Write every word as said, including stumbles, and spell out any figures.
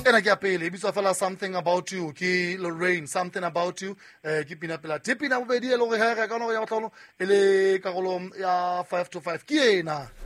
ena ke ya pele e bitswa fela Something About You ke Lorraine, Something About You eh ke pina pela tipina bobedi e le go hega ka no ya botlhono e le karolo ya five to five ke ena